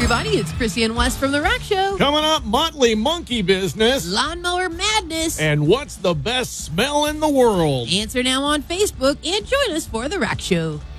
everybody. It's Chrissy and Wes from The Rack Show. Coming up, Motley Monkey Business. Lawnmower Madness. And what's the best smell in the world? Answer now on Facebook and join us for The Rack Show.